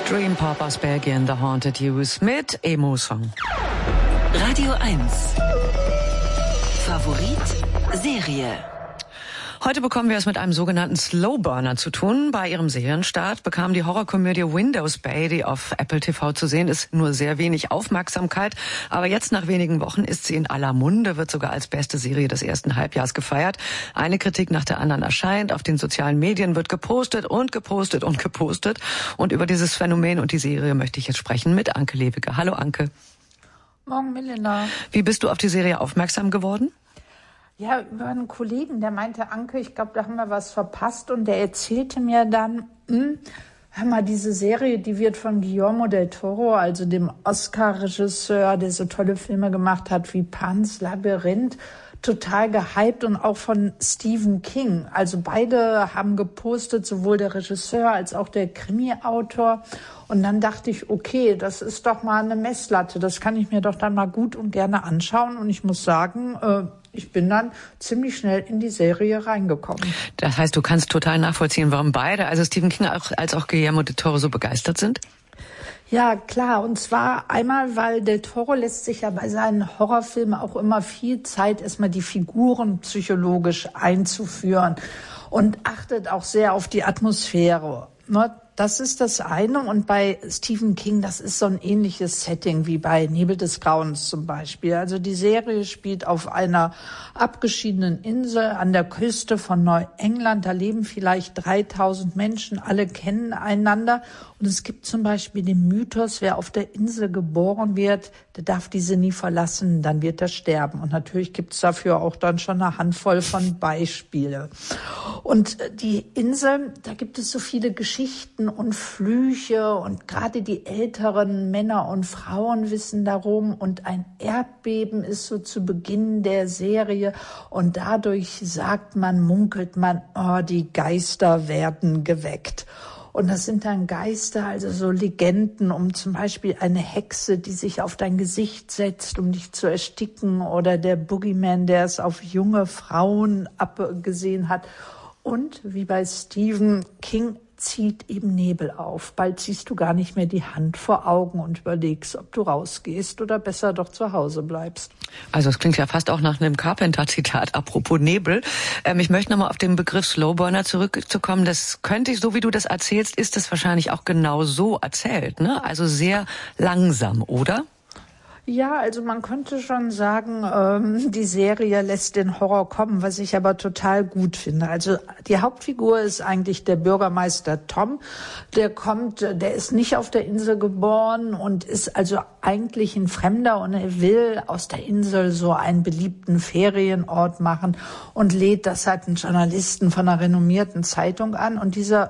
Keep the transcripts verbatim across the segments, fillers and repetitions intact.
Dream Pop aus Belgien, The Haunted Youth mit Emo-Song. Radio eins. Favorit Serie. Heute bekommen wir es mit einem sogenannten Slowburner zu tun. Bei ihrem Serienstart bekam die Horrorkomödie Windows Bay, die auf Apple T V zu sehen ist, nur sehr wenig Aufmerksamkeit. Aber jetzt nach wenigen Wochen ist sie in aller Munde, wird sogar als beste Serie des ersten Halbjahres gefeiert. Eine Kritik nach der anderen erscheint. Auf den sozialen Medien wird gepostet und gepostet und gepostet. Und über dieses Phänomen und die Serie möchte ich jetzt sprechen mit Anke Lewicke. Hallo Anke. Morgen, Melina. Wie bist du auf die Serie aufmerksam geworden? Ja, über einen Kollegen, der meinte, Anke, ich glaube, da haben wir was verpasst. Und der erzählte mir dann, hm, hör mal, diese Serie, die wird von Guillermo del Toro, also dem Oscar-Regisseur, der so tolle Filme gemacht hat wie Pan's Labyrinth, total gehypt, und auch von Stephen King. Also beide haben gepostet, sowohl der Regisseur als auch der Krimi-Autor. Und dann dachte ich, okay, das ist doch mal eine Messlatte. Das kann ich mir doch dann mal gut und gerne anschauen. Und ich muss sagen, äh, ich bin dann ziemlich schnell in die Serie reingekommen. Das heißt, du kannst total nachvollziehen, warum beide, also Stephen King auch, als auch Guillermo del Toro, so begeistert sind? Ja, klar. Und zwar einmal, weil del Toro lässt sich ja bei seinen Horrorfilmen auch immer viel Zeit, erstmal die Figuren psychologisch einzuführen und achtet auch sehr auf die Atmosphäre. Ne? Das ist das eine. Und bei Stephen King, das ist so ein ähnliches Setting wie bei Nebel des Grauens zum Beispiel. Also die Serie spielt auf einer abgeschiedenen Insel an der Küste von Neuengland. Da leben vielleicht dreitausend Menschen, alle kennen einander. Und es gibt zum Beispiel den Mythos, wer auf der Insel geboren wird, der darf diese nie verlassen, dann wird er sterben. Und natürlich gibt es dafür auch dann schon eine Handvoll von Beispiele. Und die Insel, da gibt es so viele Geschichten und Flüche, und gerade die älteren Männer und Frauen wissen darum, und ein Erdbeben ist so zu Beginn der Serie, und dadurch sagt man, munkelt man, oh, die Geister werden geweckt. Und das sind dann Geister, also so Legenden, um zum Beispiel eine Hexe, die sich auf dein Gesicht setzt, um dich zu ersticken, oder der Boogeyman, der es auf junge Frauen abgesehen hat. Und wie bei Stephen King zieht eben Nebel auf. Bald siehst du gar nicht mehr die Hand vor Augen und überlegst, ob du rausgehst oder besser doch zu Hause bleibst. Also es klingt ja fast auch nach einem Carpenter-Zitat, apropos Nebel. Ähm, ich möchte nochmal auf den Begriff Slowburner zurückzukommen. Das könnte ich, so wie du das erzählst, ist das wahrscheinlich auch genau so erzählt, ne? Also sehr langsam, oder? Ja, also man könnte schon sagen, ähm, die Serie lässt den Horror kommen, was ich aber total gut finde. Also die Hauptfigur ist eigentlich der Bürgermeister Tom. Der kommt, der ist nicht auf der Insel geboren und ist also eigentlich ein Fremder, und er will aus der Insel so einen beliebten Ferienort machen und lädt deshalb einen Journalisten von einer renommierten Zeitung an, und dieser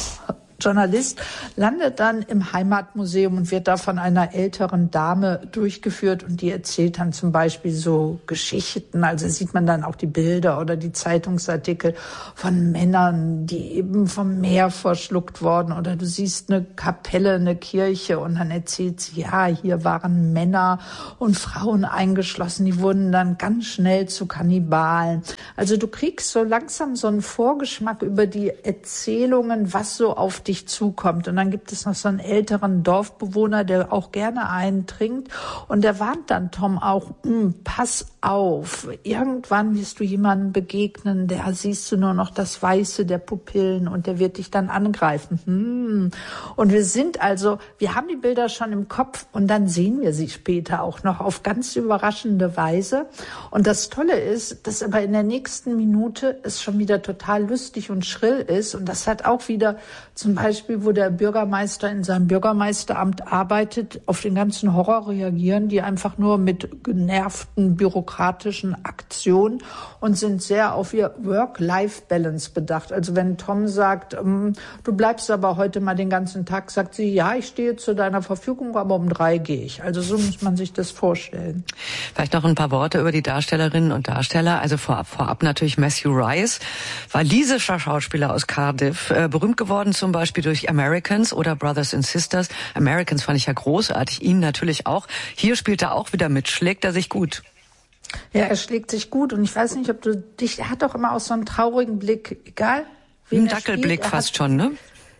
Journalist landet dann im Heimatmuseum und wird da von einer älteren Dame durchgeführt, und die erzählt dann zum Beispiel so Geschichten. Also sieht man dann auch die Bilder oder die Zeitungsartikel von Männern, die eben vom Meer verschluckt wurden, oder du siehst eine Kapelle, eine Kirche, und dann erzählt sie, ja, hier waren Männer und Frauen eingeschlossen, die wurden dann ganz schnell zu Kannibalen. Also du kriegst so langsam so einen Vorgeschmack über die Erzählungen, was so auf dich zukommt. Und dann gibt es noch so einen älteren Dorfbewohner, der auch gerne einen trinkt, und der warnt dann Tom auch, pass auf, irgendwann wirst du jemanden begegnen, der siehst du nur noch das Weiße der Pupillen, und der wird dich dann angreifen. Hm. Und wir sind also, wir haben die Bilder schon im Kopf, und dann sehen wir sie später auch noch auf ganz überraschende Weise. Und das Tolle ist, dass aber in der nächsten Minute es schon wieder total lustig und schrill ist, und das hat auch wieder zum Beispiel, wo der Bürgermeister in seinem Bürgermeisteramt arbeitet, auf den ganzen Horror reagieren, die einfach nur mit genervten bürokratischen Aktionen, und sind sehr auf ihr Work-Life-Balance bedacht. Also wenn Tom sagt, ähm, du bleibst aber heute mal den ganzen Tag, sagt sie, ja, ich stehe zu deiner Verfügung, aber um drei gehe ich. Also so muss man sich das vorstellen. Vielleicht noch ein paar Worte über die Darstellerinnen und Darsteller. Also vorab, vorab natürlich Matthew Rice, walisischer Schauspieler aus Cardiff, äh, berühmt geworden zum Beispiel durch Americans oder Brothers and Sisters. Americans fand ich ja großartig, ihn natürlich auch. Hier spielt er auch wieder mit. Schlägt er sich gut? Ja, er schlägt sich gut, und ich weiß nicht, ob du dich, er hat doch immer auch so einen traurigen Blick, egal wie ein Dackelblick fast schon, ne?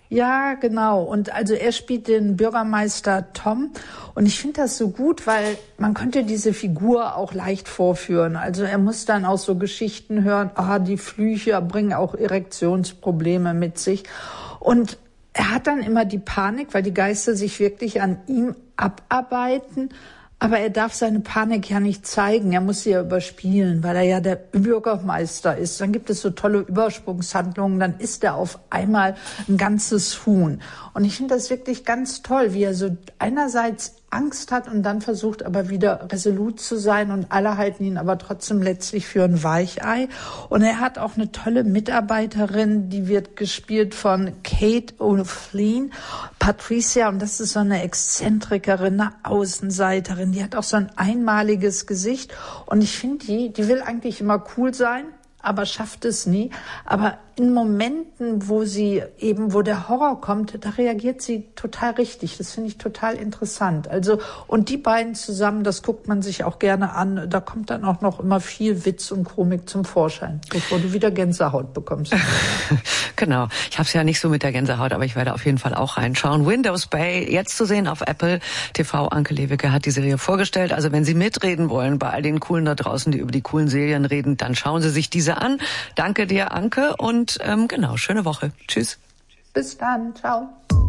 Ja, genau. Und also er spielt den Bürgermeister Tom. Und ich finde das so gut, weil man könnte diese Figur auch leicht vorführen. Also er muss dann auch so Geschichten hören, ah, die Flüche bringen auch Erektionsprobleme mit sich. Und er hat dann immer die Panik, weil die Geister sich wirklich an ihm abarbeiten. Aber er darf seine Panik ja nicht zeigen. Er muss sie ja überspielen, weil er ja der Bürgermeister ist. Dann gibt es so tolle Übersprungshandlungen. Dann ist er auf einmal ein ganzes Huhn. Und ich finde das wirklich ganz toll, wie er so einerseits Angst hat und dann versucht aber wieder resolut zu sein und alle halten ihn aber trotzdem letztlich für ein Weichei. Und er hat auch eine tolle Mitarbeiterin, die wird gespielt von Kate O'Flynn, Patricia, und das ist so eine Exzentrikerin, eine Außenseiterin, die hat auch so ein einmaliges Gesicht und ich finde die, die will eigentlich immer cool sein, aber schafft es nie. Aber in Momenten, wo sie eben, wo der Horror kommt, da reagiert sie total richtig. Das finde ich total interessant. Also, und die beiden zusammen, das guckt man sich auch gerne an. Da kommt dann auch noch immer viel Witz und Komik zum Vorschein, bevor du wieder Gänsehaut bekommst. Genau. Ich habe es ja nicht so mit der Gänsehaut, aber ich werde auf jeden Fall auch reinschauen. Windows Bay, jetzt zu sehen auf Apple T V. Anke Lewicke hat die Serie vorgestellt. Also wenn Sie mitreden wollen bei all den Coolen da draußen, die über die coolen Serien reden, dann schauen Sie sich diese an. Danke dir, Anke, und ähm, genau, schöne Woche. Tschüss. Bis dann. Ciao.